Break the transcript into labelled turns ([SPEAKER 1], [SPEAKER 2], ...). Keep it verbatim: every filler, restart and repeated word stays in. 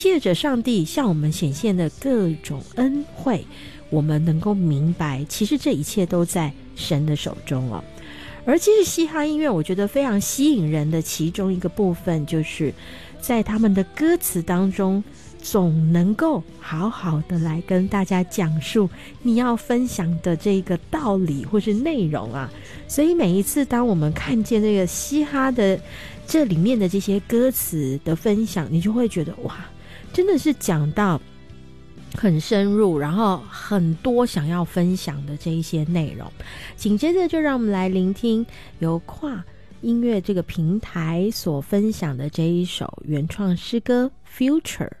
[SPEAKER 1] 借着上帝向我们显现的各种恩惠，我们能够明白其实这一切都在神的手中哦。而其实嘻哈音乐我觉得非常吸引人的其中一个部分，就是在他们的歌词当中总能够好好的来跟大家讲述你要分享的这个道理或是内容啊。所以每一次当我们看见这个嘻哈的这里面的这些歌词的分享，你就会觉得哇，真的是讲到很深入，然后很多想要分享的这一些内容。紧接着就让我们来聆听由跨音乐这个平台所分享的这一首原创诗歌 Future。